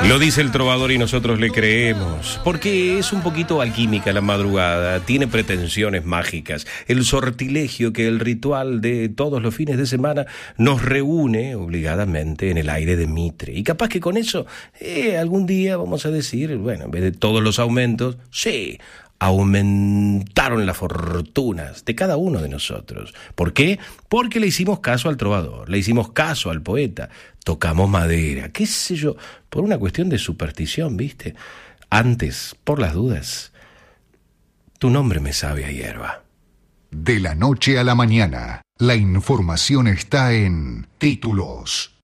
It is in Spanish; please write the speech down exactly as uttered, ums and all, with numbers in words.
Lo dice el trovador y nosotros le creemos, porque es un poquito alquímica la madrugada, tiene pretensiones mágicas, el sortilegio que el ritual de todos los fines de semana nos reúne obligadamente en el aire de Mitre. Y capaz que con eso, eh, algún día vamos a decir, bueno, en vez de todos los aumentos, sí, aumentaron las fortunas de cada uno de nosotros. ¿Por qué? Porque le hicimos caso al trovador, le hicimos caso al poeta, tocamos madera, qué sé yo, por una cuestión de superstición, ¿viste? Antes, por las dudas, tu nombre me sabe a hierba. De la noche a la mañana, la información está en Títulos.